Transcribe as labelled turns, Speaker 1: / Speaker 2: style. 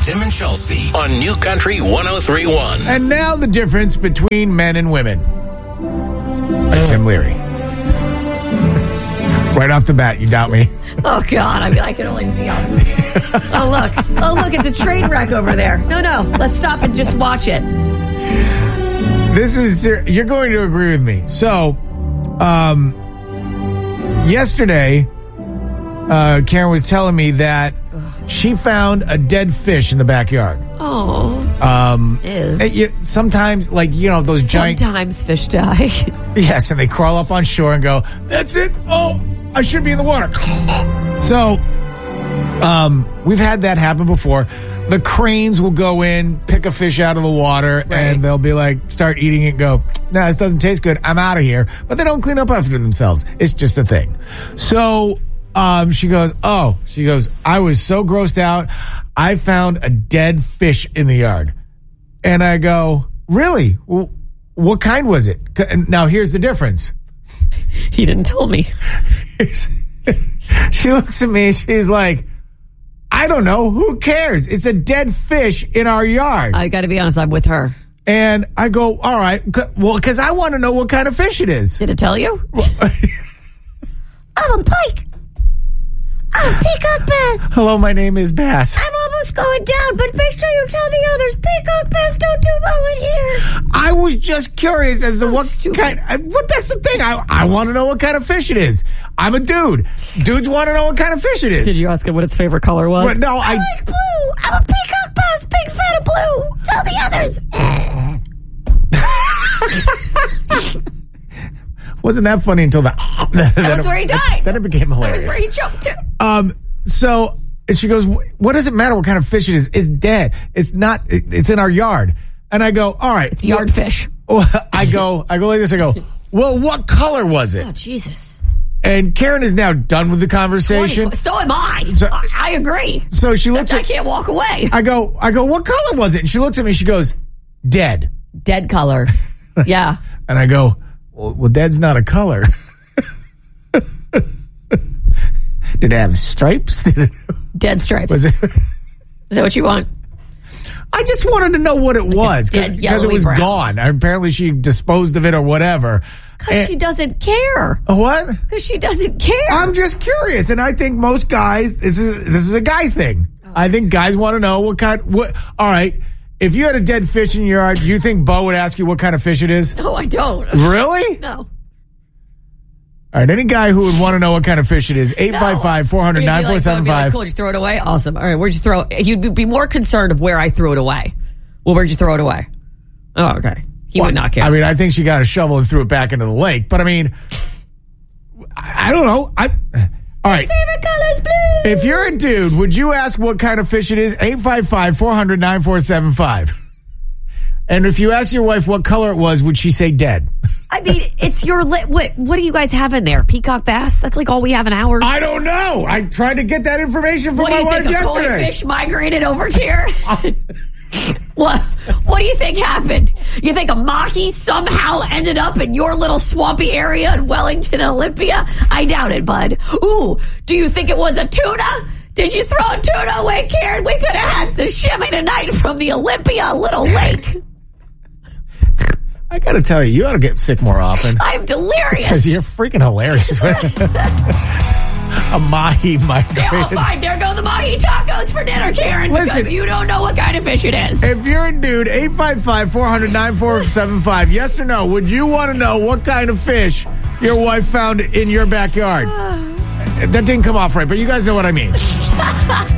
Speaker 1: Tim and Chelsea on New Country 103.1.
Speaker 2: And now the difference between men and women. By Tim Leary. Right off the bat, you doubt me.
Speaker 3: Oh, God. I can only see how. Oh, look. It's a train wreck over there. No. Let's stop and just watch it.
Speaker 2: This is, you're going to agree with me. So, yesterday, Karen was telling me that she found a dead fish in the backyard.
Speaker 3: Oh.
Speaker 2: Sometimes, those giant...
Speaker 3: Sometimes fish die.
Speaker 2: Yes, and they crawl up on shore and go, that's it. Oh, I should be in the water. So, we've had that happen before. The cranes will go in, pick a fish out of the water, right, and they'll be like, start eating it and go, no, this doesn't taste good. I'm out of here. But they don't clean up after themselves. It's just a thing. So, she goes, I was so grossed out. I found a dead fish in the yard. And I go, really? Well, what kind was it? Now, here's the difference.
Speaker 3: He didn't tell me.
Speaker 2: She looks at me. She's like, I don't know. Who cares? It's a dead fish in our yard.
Speaker 3: I got to be honest. I'm with her.
Speaker 2: And I go, all right. Well, because I want to know what kind of fish it is.
Speaker 3: Did it tell you?
Speaker 4: I'm a pike. I'm a peacock bass.
Speaker 2: Hello, my name is Bass.
Speaker 4: I'm almost going down, but make sure you tell the others peacock bass don't do well in here.
Speaker 2: I was just curious as to what
Speaker 3: stupid.
Speaker 2: kind. What? That's the thing. I want to know what kind of fish it is. I'm a dude. Dudes want to know what kind of fish it is.
Speaker 3: Did you ask him what its favorite color was?
Speaker 2: But no,
Speaker 4: I like blue. I'm a peacock bass, big fan of blue. Tell the others.
Speaker 2: Wasn't that funny until that?
Speaker 3: That was where he died.
Speaker 2: Then it became hilarious.
Speaker 3: That was where he choked too.
Speaker 2: So and she goes, what does it matter what kind of fish it is? It's dead. It's not. It's in our yard. And I go, all right.
Speaker 3: It's yard fish.
Speaker 2: I go like this. I go, well, what color was it?
Speaker 3: Oh, Jesus.
Speaker 2: And Karen is now done with the conversation.
Speaker 3: So am I.
Speaker 2: So,
Speaker 3: I agree.
Speaker 2: So she looks at.
Speaker 3: I can't walk away.
Speaker 2: I go, what color was it? And she looks at me. She goes, dead.
Speaker 3: Dead color. Yeah.
Speaker 2: And I go, well, dead's not a color. Did it have stripes?
Speaker 3: Dead stripes.
Speaker 2: Was it?
Speaker 3: Is that what you want?
Speaker 2: I just wanted to know what it was because it was
Speaker 3: brown.
Speaker 2: gone. Apparently, she disposed of it or whatever.
Speaker 3: Because she doesn't care.
Speaker 2: What?
Speaker 3: Because she doesn't care.
Speaker 2: I'm just curious, and I think most guys, this is a guy thing. Oh. I think guys want to know what kind. All right, if you had a dead fish in your yard, do you think Bo would ask you what kind of fish it is?
Speaker 3: No, I don't.
Speaker 2: Really?
Speaker 3: No.
Speaker 2: All right, any guy who would want to know what kind of fish it is, 855-400-9475.
Speaker 3: Cool, did you throw it away? Awesome. All right, where'd you throw it? You'd be more concerned of where I threw it away. Well, where'd you throw it away? Oh, okay. He would not care.
Speaker 2: I mean, I think she got a shovel and threw it back into the lake. But I mean, I don't know. All right.
Speaker 4: Favorite color's blue.
Speaker 2: If you're a dude, would you ask what kind of fish it is? 855-400-9475. And if you ask your wife what color it was, would she say dead?
Speaker 3: I mean, it's your what do you guys have in there? Peacock bass? That's like all we have in ours.
Speaker 2: I don't know. I tried to get that information from my wife yesterday.
Speaker 3: What do you think? A koi fish migrated over here? What do you think happened? You think a mahi somehow ended up in your little swampy area in Wellington, Olympia? I doubt it, bud. Ooh, do you think it was a tuna? Did you throw a tuna away, Karen? We could have had some shimmy tonight from the Olympia little lake.
Speaker 2: I gotta tell you, you ought to get sick more often.
Speaker 3: I'm delirious.
Speaker 2: Because you're freaking hilarious. A mahi migrated.
Speaker 3: Yeah, well, fine. There go the mahi tacos for dinner, Karen.
Speaker 2: Listen,
Speaker 3: because you don't know what kind of fish it is.
Speaker 2: If you're a dude, 855-400-9475. Yes or no? Would you want to know what kind of fish your wife found in your backyard? That didn't come off right, but you guys know what I mean.